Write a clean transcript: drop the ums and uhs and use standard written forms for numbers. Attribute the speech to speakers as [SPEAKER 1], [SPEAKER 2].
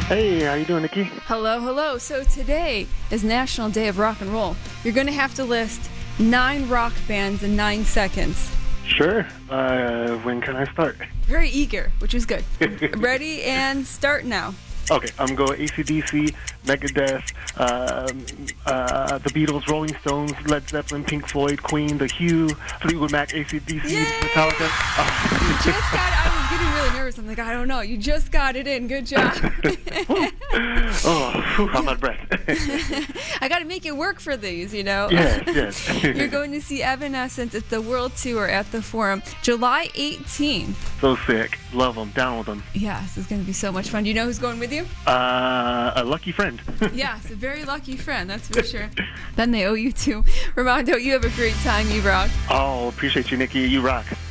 [SPEAKER 1] Hey, how you doing, Nikki?
[SPEAKER 2] Hello, hello. So today is National Day of Rock and Roll. You're going to have to list 9 rock bands in 9 seconds.
[SPEAKER 1] Sure. When can I start?
[SPEAKER 2] Very eager, which is good. Ready and start now.
[SPEAKER 1] Okay, I'm going AC/DC, Megadeth, the Beatles, Rolling Stones, Led Zeppelin, Pink Floyd, Queen, The Who, Fleetwood Mac, AC/DC,
[SPEAKER 2] Yay!
[SPEAKER 1] Metallica.
[SPEAKER 2] You just got it. I was getting really nervous. I'm like, I don't know. You just got it in. Good job.
[SPEAKER 1] I'm out of breath.
[SPEAKER 2] I got to make it work for these, you know?
[SPEAKER 1] Yes.
[SPEAKER 2] You're going to see Evanescence at the World Tour at the Forum, July 18th.
[SPEAKER 1] So sick. Love them. Down with them.
[SPEAKER 2] Yeah, this is going to be so much fun. Do you know who's going with you?
[SPEAKER 1] A lucky friend.
[SPEAKER 2] Yes, a very lucky friend, that's for sure. Then they owe you too. Ramondo, you have a great time. You rock.
[SPEAKER 1] Oh, appreciate you, Nikki. You rock.